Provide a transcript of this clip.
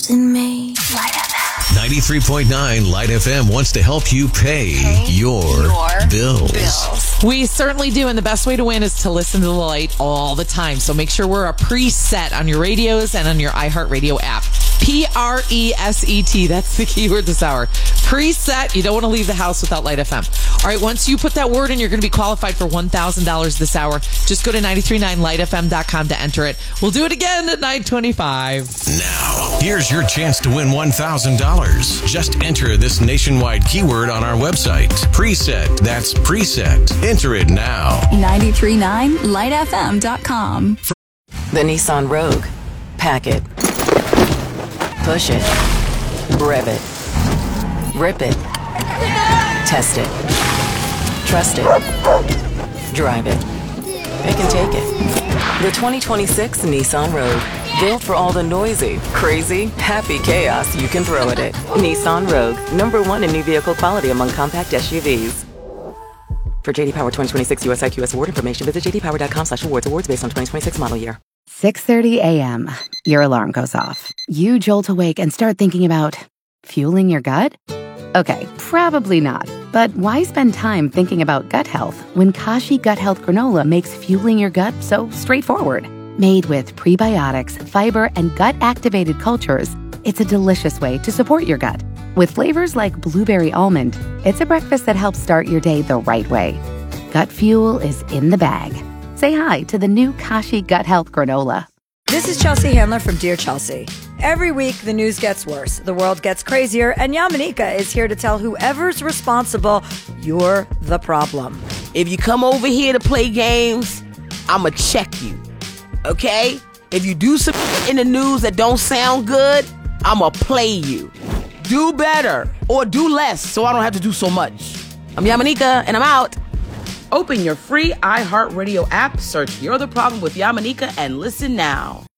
in me. Light FM. 93.9 Light FM wants to help you pay your bills. We certainly do, and the best way to win is to listen to the Light all the time. So make sure we're a preset on your radios and on your iHeartRadio app. Preset. That's the keyword this hour. Preset. You don't want to leave the house without Light FM. All right, once you put that word in, you're going to be qualified for $1,000 this hour. Just go to 939lightfm.com to enter it. We'll do it again at 9:25. Now, here's your chance to win $1,000. Just enter this nationwide keyword on our website. Preset. That's preset. Enter it now. 939lightfm.com. The Nissan Rogue. Pack it. Push it. Rev it. Rip it. Test it. Trust it. Drive it. It can take it. The 2026 Nissan Rogue. Built for all the noisy, crazy, happy chaos you can throw at it. Nissan Rogue. #1 in new vehicle quality among compact SUVs. For JD Power 2026 US IQS award information, visit jdpower.com/awards. Awards based on 2026 model year. 6:30 a.m. Your alarm goes off. You jolt awake and start thinking about fueling your gut? Okay, probably not. But why spend time thinking about gut health when Kashi Gut Health Granola makes fueling your gut so straightforward? Made with prebiotics, fiber, and gut-activated cultures, it's a delicious way to support your gut. With flavors like blueberry almond, it's a breakfast that helps start your day the right way. Gut fuel is in the bag. Say hi to the new Kashi Gut Health Granola. This is Chelsea Handler from Dear Chelsea. Every week, the news gets worse, the world gets crazier, and Yamanika is here to tell whoever's responsible, you're the problem. If you come over here to play games, I'ma check you, okay? If you do some in the news that don't sound good, I'ma play you. Do better or do less so I don't have to do so much. I'm Yamanika, and I'm out. Open your free iHeartRadio app, search You're the Problem with Yamanika, and listen now.